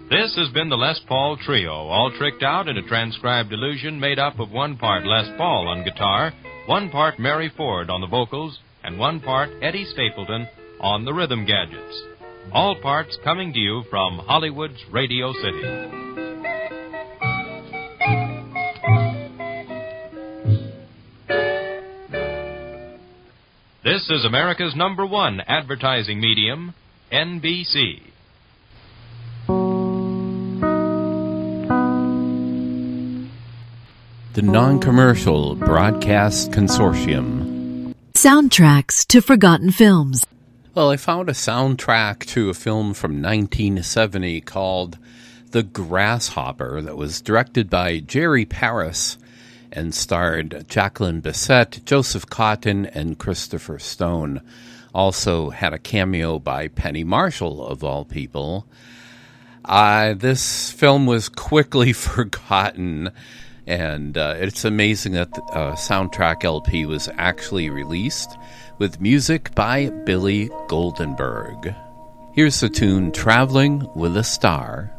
This has been the Les Paul Trio, all tricked out in a transcribed illusion made up of 1 part Les Paul on guitar, 1 part Mary Ford on the vocals, and 1 part Eddie Stapleton on the rhythm gadgets. All parts coming to you from Hollywood's Radio City. This is America's #1 advertising medium, NBC. The Non-Commercial Broadcast Consortium. Soundtracks to Forgotten Films. Well, I found a soundtrack to a film from 1970 called The Grasshopper that was directed by Jerry Paris and starred Jacqueline Bisset, Joseph Cotten, and Christopher Stone. Also had a cameo by Penny Marshall, of all people. This film was quickly forgotten, and it's amazing that the soundtrack LP was actually released with music by Billy Goldenberg. Here's the tune Traveling with a Star.